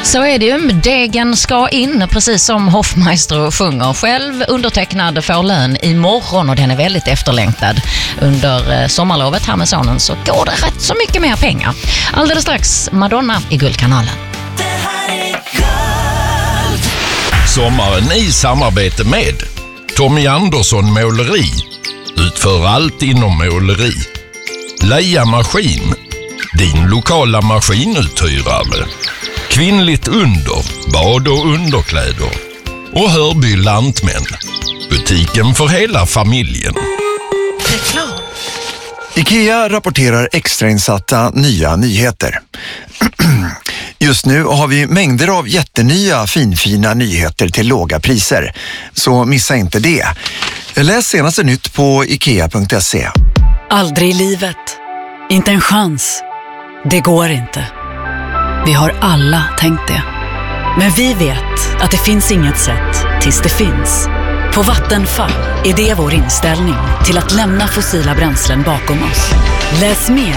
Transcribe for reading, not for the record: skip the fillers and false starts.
Så är det ju. Degen ska in, precis som Hoffmeister sjunger själv. Undertecknad får lön imorgon och den är väldigt efterlängtad. Under sommarlovet här med sonen så går det rätt så mycket mer pengar. Alldeles strax Madonna i Guldkanalen. Det här är Guld. Sommaren i samarbete med Tommy Andersson Måleri. Utför allt inom måleri. Leia Maskin. Din lokala maskinuthyrare. Kvinnligt under, bad och underkläder. Och Hörby Lantmän. Butiken för hela familjen. Reklam. IKEA rapporterar extrainsatta nya nyheter. Just nu har vi mängder av jättenya finfina nyheter till låga priser. Så missa inte det. Läs senaste nytt på ikea.se. Aldrig i livet. Inte en chans. Det går inte. Vi har alla tänkt det. Men vi vet att det finns inget sätt tills det finns. På Vattenfall är det vår inställning till att lämna fossila bränslen bakom oss. Läs mer